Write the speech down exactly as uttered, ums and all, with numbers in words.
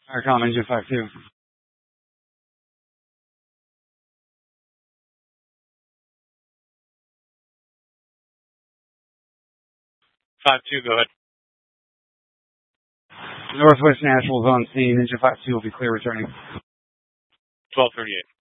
Aircom engine five two. five two, go ahead. Northwest Nationals on scene. Engine five two will be clear returning. twelve thirty-eight.